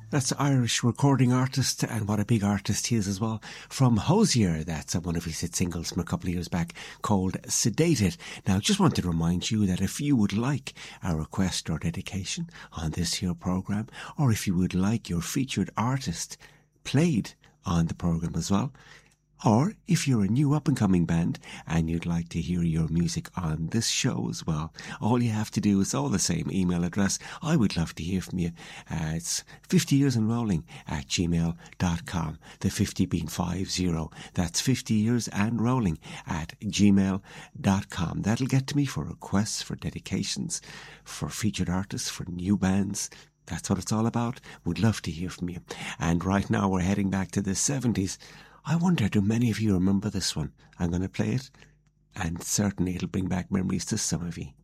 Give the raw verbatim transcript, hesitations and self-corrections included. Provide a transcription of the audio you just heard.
That's an Irish recording artist, and what a big artist he is as well. From Hozier, that's one of his hit singles from a couple of years back called Sedated. Now, just want to remind you that if you would like a request or dedication on this here programme, or if you would like your featured artist played on the programme as well, or if you're a new up-and-coming band and you'd like to hear your music on this show as well, all you have to do is all the same email address. I would love to hear from you. Uh, it's fifty years and rolling at gmail dot com. The fifty being five zero. That's fifty years and rolling at gmail dot com. That'll get to me for requests, for dedications, for featured artists, for new bands. That's what it's all about. Would love to hear from you. And right now we're heading back to the seventies. I wonder, do many of you remember this one? I'm going to play it, and certainly it'll bring back memories to some of you.